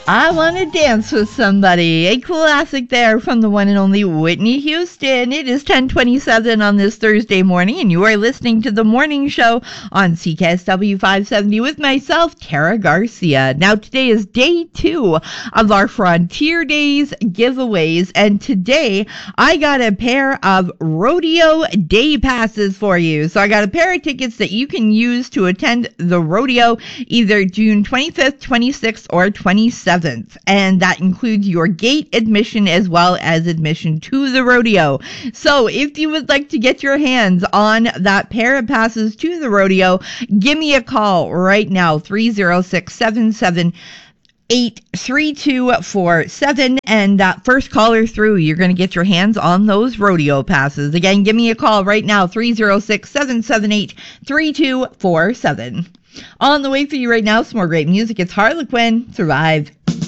I Want to Dance with Somebody, a classic there from the one and only Whitney Houston. It is 10:27 on this Thursday morning, and you are listening to The Morning Show on CKSW 570 with myself, Tara Garcia. Now, today is day 2 of our Frontier Days giveaways, and today I got a pair of rodeo day passes for you. So I got a pair of tickets that you can use to attend the rodeo either June 25th, 26th, or 27th. And that includes your gate admission as well as admission to the rodeo. So if you would like to get your hands on that pair of passes to the rodeo, give me a call right now, 306-778-3247, and first caller through, you're going to get your hands on those rodeo passes. Again, give me a call right now, 306-778-3247. On the way for you right now, some more great music. It's Harlequin, Survive.